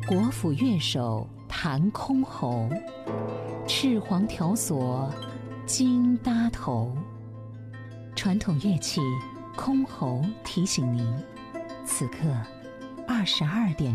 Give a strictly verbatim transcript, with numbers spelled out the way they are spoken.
国府乐手弹箜篌，赤黄条索金搭头。传统乐器箜篌提醒您，此刻二十二点